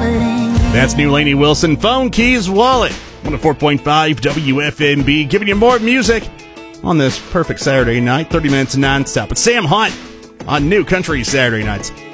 That's new Lainey Wilson, Phone Keys Wallet. 104.5 WFNB, giving you more music on this perfect Saturday night. 30 minutes nonstop. It's Sam Hunt on New Country Saturday Nights.